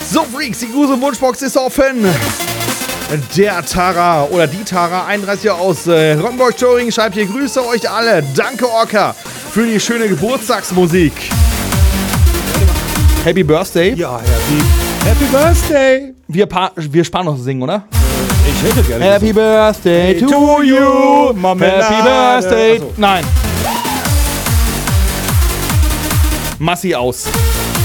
So, Freaks, die Grusel-Wunschbox ist offen. Der Tara oder die Tara, 31 Jahre aus Rottenburg-Storing, schreibt hier: Grüße euch alle. Danke, Orca, für die schöne Geburtstagsmusik. Happy Birthday. Ja, Happy Birthday. Wir sparen noch singen, oder? Ich hätte gerne. Happy Birthday to you. Happy Birthday. Achso. Nein. Massi aus.